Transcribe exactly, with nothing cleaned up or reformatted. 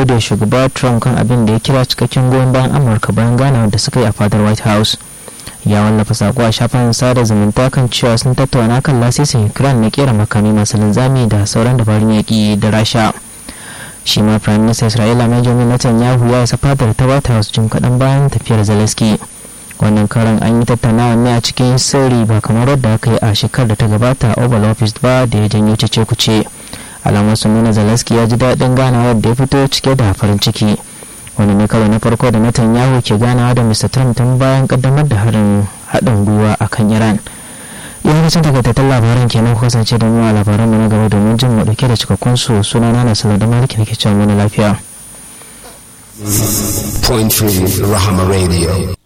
gode shugaba Trump kan abin da ya kira cikakken goyon bayan Amurka bayan ganawar da suka yi a fadar White House. Ya wallafa sako a shafin sada zumunta kan cewa sun tattauna kan lasisin Ukraine na kera makami masu linzami da sauran dabarun yaƙi da Rasha. Shi ma Prime Minister Isra'ila Benjamin Netanyahu ya isa fadar ta White House jim kaɗan bayan tafiyar Zelensky. Wannan karan an yi tattaunawa ne a cikin sirri ba kamar yadda aka yi a shekarar da ta gabata a Oval Office ba da ya janyo cece-kuce. Alamar sun nuna Zelensky ya ji daɗin ganawa da ya fito cike da farin ciki. Wani ne karo na farko da Netanyahu ke ganawa da Mister Trump tun bayan kaddamar da harin haɗin gwiwa a kan Iran. Yawancin takaitattun labaran kenan kasance da mu a labaran mu na gaba domin jin mu dauke da cikakkun su sunana na Salar da Maliki nake cewa mu lafiya. Point three Rahama Radio.